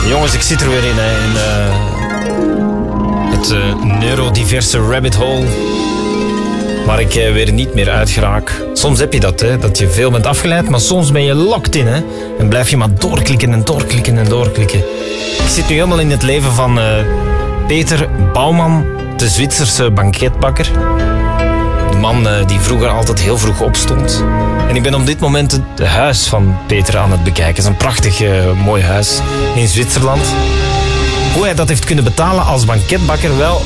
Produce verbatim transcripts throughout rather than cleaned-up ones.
Jongens, ik zit er weer in, hè, in uh, het uh, neurodiverse rabbit hole waar ik uh, weer niet meer uit geraak. Soms heb je dat, hè, dat je veel bent afgeleid, maar soms ben je locked in, hè, en blijf je maar doorklikken en doorklikken en doorklikken. Ik zit nu helemaal in het leven van uh, Peter Bouwman, de Zwitserse banketbakker. De man uh, die vroeger altijd heel vroeg opstond. En ik ben op dit moment het huis van Peter aan het bekijken. Het is een prachtig uh, mooi huis in Zwitserland. Hoe hij dat heeft kunnen betalen als banketbakker, wel...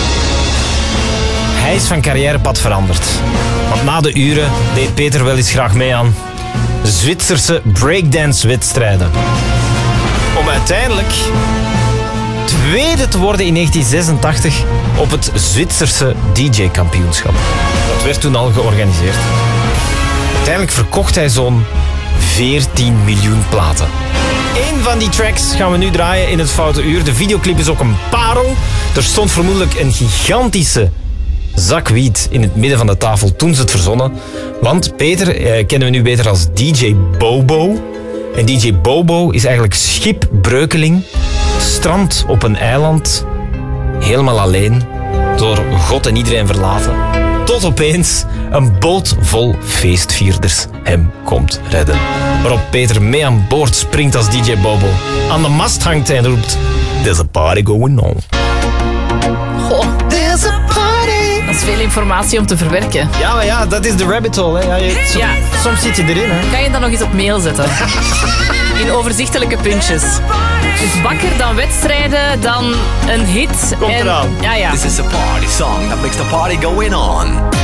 Hij is van carrièrepad veranderd. Want na de uren deed Peter wel eens graag mee aan Zwitserse breakdance-wedstrijden. Om uiteindelijk tweede te worden in negentien zesentachtig op het Zwitserse D J-kampioenschap. Dat werd toen al georganiseerd. Uiteindelijk verkocht hij zo'n veertien miljoen platen. Eén van die tracks gaan we nu draaien in het Foute Uur. De videoclip is ook een parel. Er stond vermoedelijk een gigantische zak wiet in het midden van de tafel toen ze het verzonnen. Want Peter eh, kennen we nu beter als D J Bobo. En D J Bobo is eigenlijk schipbreukeling. Strand op een eiland. Helemaal alleen. Door God en iedereen verlaten. Tot opeens een boot vol feestvierders hem komt redden. Waarop Peter mee aan boord springt als D J Bobo. Aan de mast hangt en roept: There's a party going on. Goh. There's a party. Dat is veel informatie om te verwerken. Ja, maar ja, dat is de rabbit hole. Hè. Ja, je, som, ja. Soms zit je erin. Hè. Kan je dat nog eens op mail zetten? In overzichtelijke puntjes. Dus bakker, dan wedstrijden, dan een hit. Komt en... eraan. Ja, ja. This is a party song that makes the party going on.